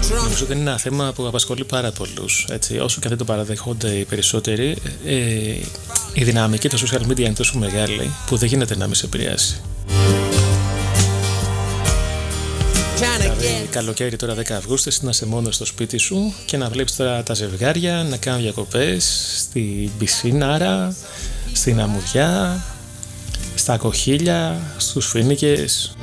Νομίζω ότι είναι ένα θέμα που απασχολεί πάρα πολλούς. Όσο και αν δεν το παραδέχονται οι περισσότεροι, η δυναμική των social media είναι τόσο μεγάλη που δεν γίνεται να μην σε επηρεάσει. Δηλαδή, καλοκαίρι τώρα 10 Αυγούστου, να είσαι μόνος στο σπίτι σου και να βλέπεις τώρα τα ζευγάρια να κάνουν διακοπές στην πισίναρα, στην αμμουδιά, στα κοχύλια, στους φοίνικες.